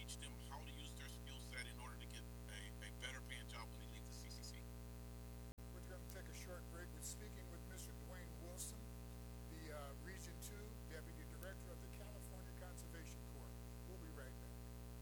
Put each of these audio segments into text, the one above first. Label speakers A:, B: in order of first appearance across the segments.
A: teach them how to use their skill set in order to get a better paying job when they leave the CCC.
B: We're going to take a short break. We're speaking with Mr. Dwayne Wilson, the Region 2 Deputy Director of the California Conservation Corps. We'll be right back.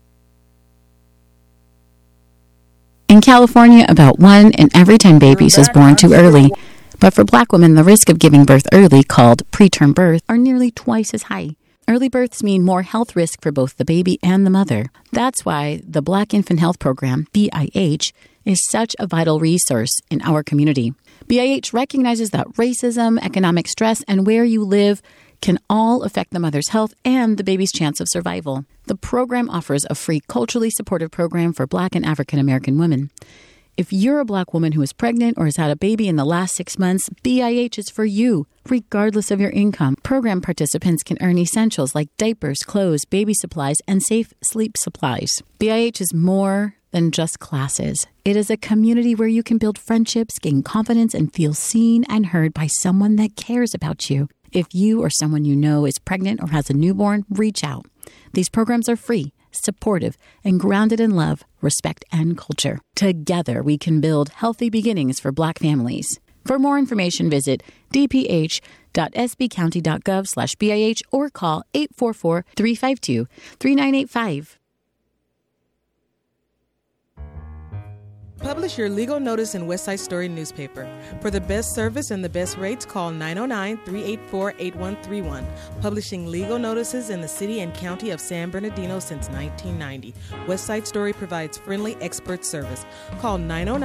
C: In California, about 1 in every 10 babies is born too early. But for Black women, the risk of giving birth early, called preterm birth, are nearly twice as high. Early births mean more health risk for both the baby and the mother. That's why the Black Infant Health Program, BIH, is such a vital resource in our community. BIH recognizes that racism, economic stress, and where you live can all affect the mother's health and the baby's chance of survival. The program offers a free, culturally supportive program for Black and African American women. If you're a Black woman who is pregnant or has had a baby in the last 6 months, BIH is for you, regardless of your income. Program participants can earn essentials like diapers, clothes, baby supplies, and safe sleep supplies. BIH is more than just classes. It is a community where you can build friendships, gain confidence, and feel seen and heard by someone that cares about you. If you or someone you know is pregnant or has a newborn, reach out. These programs are free, supportive, and grounded in love, respect, and culture. Together, we can build healthy beginnings for Black families. For more information, visit dph.sbcounty.gov/BIH or call 844-352-3985.
D: Publish your legal notice in West Side Story newspaper. For the best service and the best rates, call 909-384-8131. Publishing legal notices in the city and county of San Bernardino since 1990. West Side Story provides friendly expert service. Call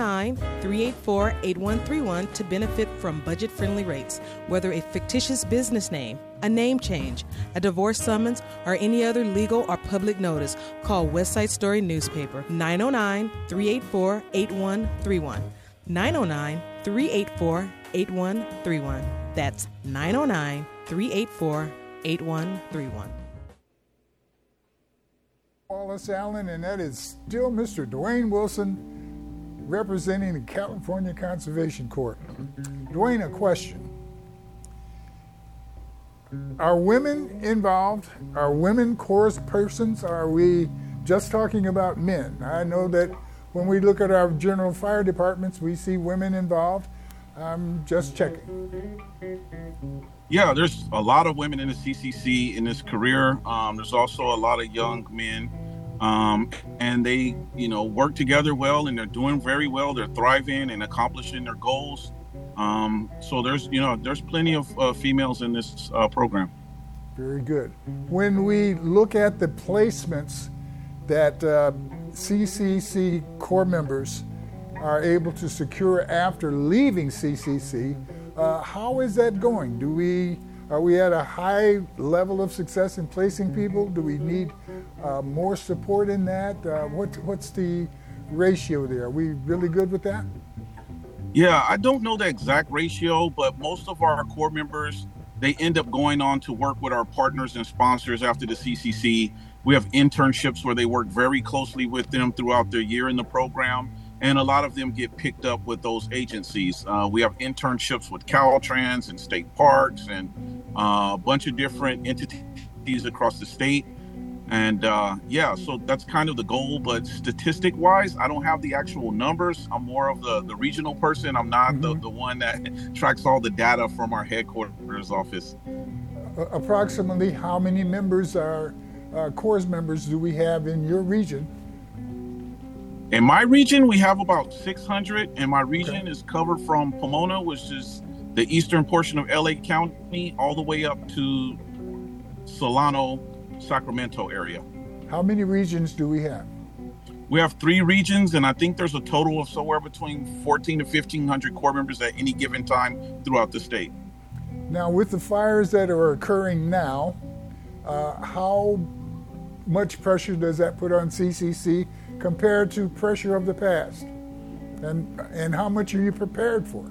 D: 909-384-8131 to benefit from budget-friendly rates. Whether a fictitious business name, a name change, a divorce summons, or any other legal or public notice, call West Side Story newspaper 909-384-8131. 909-384-8131. That's 909-384-8131.
B: Wallace Allen, and that is still Mr. Dwayne Wilson representing the California Conservation Corps. Dwayne, a question. Are women involved? Are women chorus persons? Are we just talking about men? I know that when we look at our general fire departments, we see women involved. I'm just checking.
A: Yeah, there's a lot of women in the CCC in this career. There's also a lot of young men, and they, work together well, and they're doing very well. They're thriving and accomplishing their goals. So there's plenty of females in this program.
B: Very good. When we look at the placements that CCC Corps members are able to secure after leaving CCC, how is that going? Are we at a high level of success in placing people? Do we need more support in that? What's the ratio there? Are we really good with that?
A: Yeah, I don't know the exact ratio, but most of our Corps members, they end up going on to work with our partners and sponsors after the CCC. We have internships where they work very closely with them throughout their year in the program, and a lot of them get picked up with those agencies. We have internships with Caltrans and state parks and a bunch of different entities across the state. And so that's kind of the goal. But statistic-wise, I don't have the actual numbers. I'm more of the regional person. I'm not the one that tracks all the data from our headquarters office.
B: Approximately how many members Corps members do we have in your region?
A: In my region, we have about 600, and my region is covered from Pomona, which is the eastern portion of LA County, all the way up to Solano, Sacramento area.
B: How many regions do we have?
A: We have 3 regions, and I think there's a total of somewhere between 14 to 1,500 Corps members at any given time throughout the state.
B: Now, with the fires that are occurring now, how much pressure does that put on CCC compared to pressure of the past? And how much are you prepared for?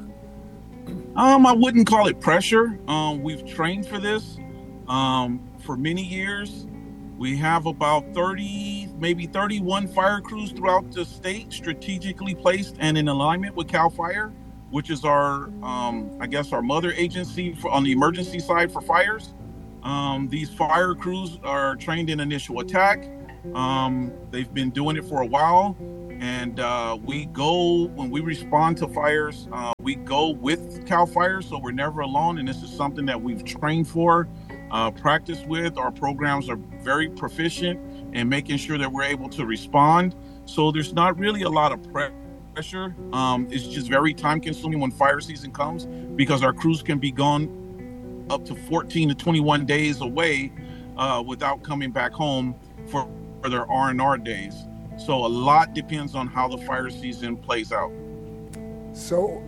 A: I wouldn't call it pressure. We've trained for this for many years. We have about 30, maybe 31 fire crews throughout the state, strategically placed and in alignment with CAL FIRE, which is our, our mother agency on the emergency side for fires. These fire crews are trained in initial attack, They've been doing it for a while, and when we respond to fires, we go with CAL FIRE, so we're never alone, and this is something that we've trained for, practiced with. Our programs are very proficient in making sure that we're able to respond, so there's not really a lot of pressure. It's just very time consuming when fire season comes, because our crews can be gone up to 14 to 21 days away without coming back home for their R&R days. So a lot depends on how the fire season plays out.
B: So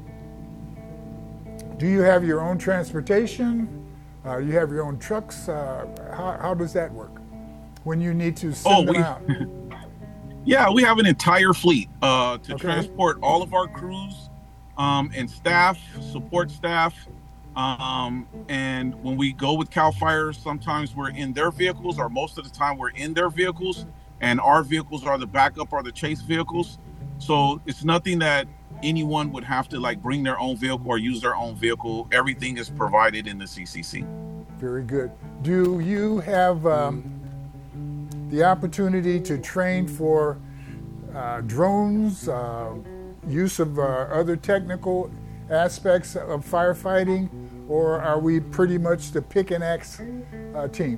B: do you have your own transportation? You have your own trucks? How does that work when you need to send them out?
A: Yeah, we have an entire fleet to transport all of our crews and staff, support staff. And when we go with CAL FIRE, sometimes we're in their vehicles, or most of the time we're in their vehicles, and our vehicles are the backup or the chase vehicles. So it's nothing that anyone would have to bring their own vehicle or use their own vehicle. Everything is provided in the CCC.
B: Very good. Do you have the opportunity to train for drones, use of other technical aspects of firefighting, or are we pretty much the pick and axe team?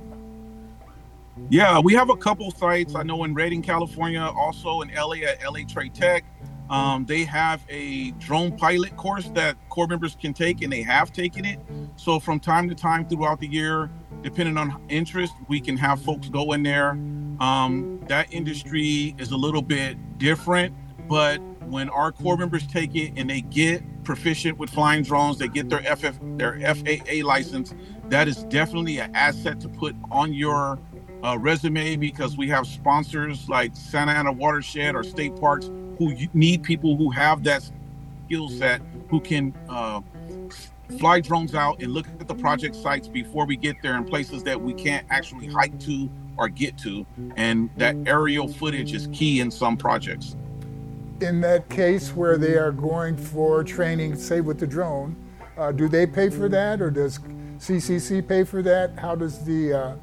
A: Yeah, we have a couple sites. I know in Redding, California, also in LA at LA Trade Tech. They have a drone pilot course that Corps members can take, and they have taken it. So from time to time throughout the year, depending on interest, we can have folks go in there. That industry is a little bit different, but when our Corps members take it and they get proficient with flying drones, they get their FAA license, that is definitely an asset to put on your resume, because we have sponsors like Santa Ana Watershed or state parks who need people who have that skill set, who can fly drones out and look at the project sites before we get there in places that we can't actually hike to or get to. And that aerial footage is key in some projects.
B: In that case where they are going for training, say with the drone, do they pay for that, or does CCC pay for that? How does the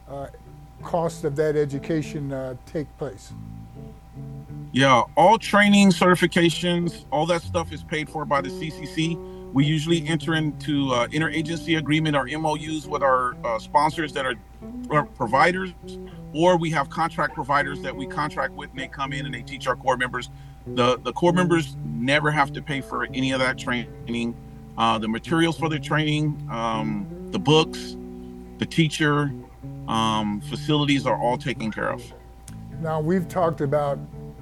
B: cost of that education take place?
A: Yeah, all training, certifications, all that stuff is paid for by the CCC. We usually enter into interagency agreement or MOUs with our sponsors that are providers, or we have contract providers that we contract with, and they come in and they teach our Corps members. The Corps members never have to pay for any of that training. The materials for the training, the books, the teacher, facilities are all taken care of.
B: Now, we've talked about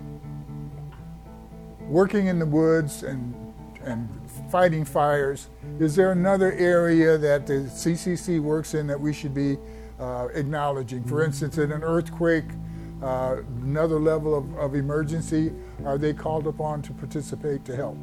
B: working in the woods and fighting fires. Is there another area that the CCC works in that we should be acknowledging? For instance, in an earthquake, another level of emergency, are they called upon to participate to help?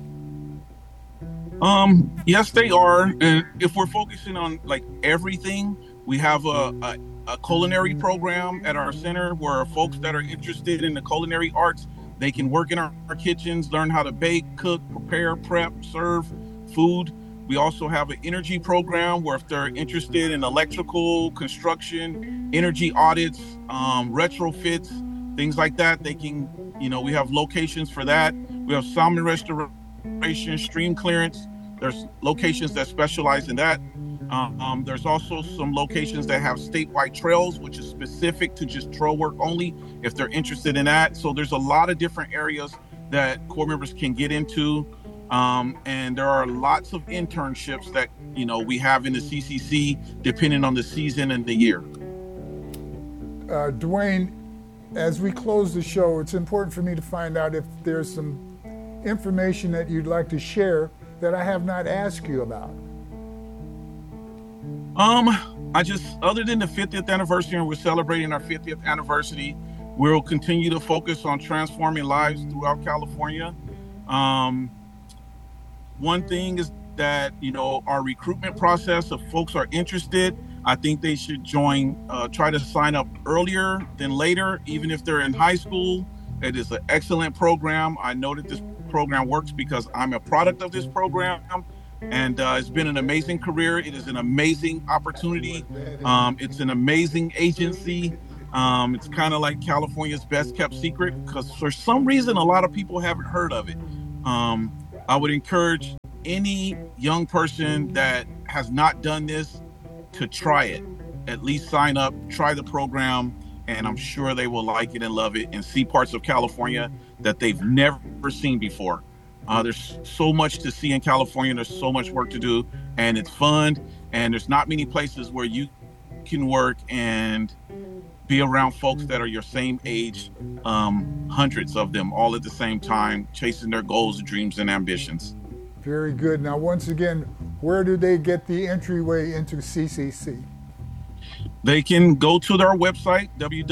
A: Yes, they are. And if we're focusing on everything, we have a culinary program at our center where folks that are interested in the culinary arts, they can work in our kitchens, learn how to bake, cook, prepare, prep, serve food. We also have an energy program where if they're interested in electrical, construction, energy audits, retrofits, things like that, they can, we have locations for that. We have salmon restoration, stream clearance. There's locations that specialize in that. There's also some locations that have statewide trails, which is specific to just trail work only, if they're interested in that. So there's a lot of different areas that Corps members can get into. And there are lots of internships that, we have in the CCC, depending on the season and the year.
B: Dwayne, as we close the show, it's important for me to find out if there's some information that you'd like to share that I have not asked you about.
A: Other than the 50th anniversary, and we're celebrating our 50th anniversary, we'll continue to focus on transforming lives throughout California. One thing is that, our recruitment process, if folks are interested, I think they should try to sign up earlier than later, even if they're in high school. It is an excellent program. I know that this program works because I'm a product of this program. And it's been an amazing career. It is an amazing opportunity. It's an amazing agency. It's kind of like California's best kept secret because for some reason, a lot of people haven't heard of it. I would encourage any young person that has not done this to try it. At least sign up, try the program, and I'm sure they will like it and love it and see parts of California that they've never seen before. There's so much to see in California. There's so much work to do, and it's fun. And there's not many places where you can work and be around folks that are your same age, hundreds of them all at the same time, chasing their goals, dreams, and ambitions.
B: Very good. Now, once again, where do they get the entryway into CCC?
A: They can go to their website,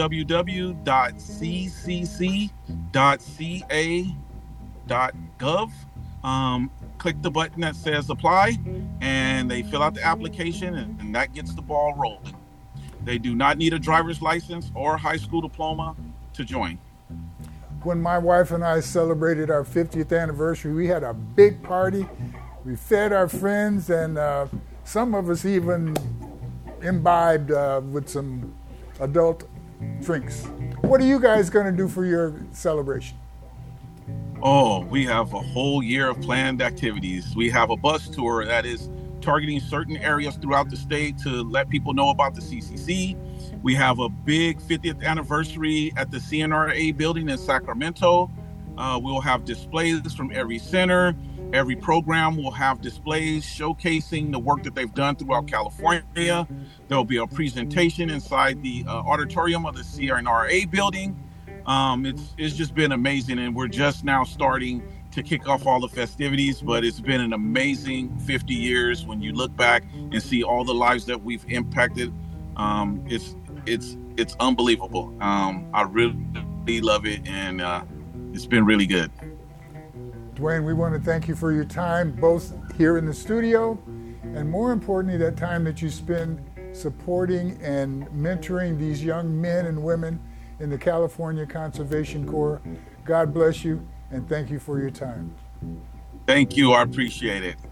A: www.ccc.ca.gov. Click the button that says apply, and they fill out the application, and that gets the ball rolling. They do not need a driver's license or high school diploma to join.
B: When my wife and I celebrated our 50th anniversary, we had a big party. We fed our friends, and some of us even imbibed with some adult drinks. What are you guys going to do for your celebration?
A: Oh, we have a whole year of planned activities. We have a bus tour that is targeting certain areas throughout the state to let people know about the CCC. We have a big 50th anniversary at the CNRA building in Sacramento. We'll have displays from every center. Every program will have displays showcasing the work that they've done throughout California. There'll be a presentation inside the auditorium of the CNRA building. It's just been amazing, and we're just now starting to kick off all the festivities, but it's been an amazing 50 years when you look back and see all the lives that we've impacted. It's unbelievable. I really love it, and it's been really good.
B: Dwayne, we want to thank you for your time, both here in the studio, and more importantly, that time that you spend supporting and mentoring these young men and women in the California Conservation Corps. God bless you, and thank you for your time.
A: Thank you. I appreciate it.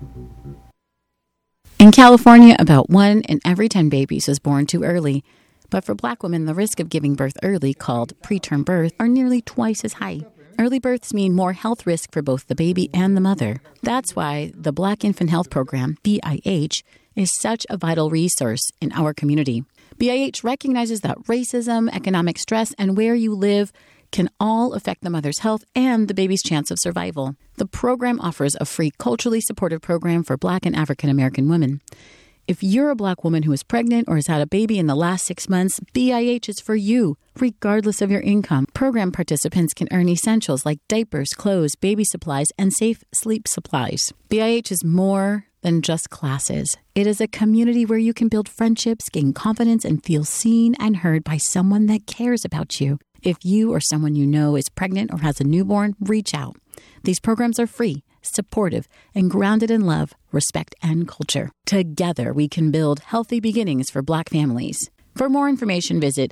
C: In California, about 1 in every 10 babies is born too early. But for Black women, the risk of giving birth early, called preterm birth, are nearly twice as high. Early births mean more health risk for both the baby and the mother. That's why the Black Infant Health Program, BIH, is such a vital resource in our community. BIH recognizes that racism, economic stress, and where you live can all affect the mother's health and the baby's chance of survival. The program offers a free, culturally supportive program for Black and African American women. If you're a Black woman who is pregnant or has had a baby in the last 6 months, BIH is for you, regardless of your income. Program participants can earn essentials like diapers, clothes, baby supplies, and safe sleep supplies. BIH is more than just classes. It is a community where you can build friendships, gain confidence, and feel seen and heard by someone that cares about you. If you or someone you know is pregnant or has a newborn, reach out. These programs are free, supportive, and grounded in love, respect, and culture. Together, we can build healthy beginnings for Black families. For more information, visit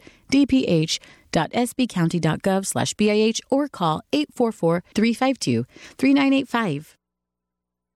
C: dph.sbcounty.gov/BIH or call 844-352-3985.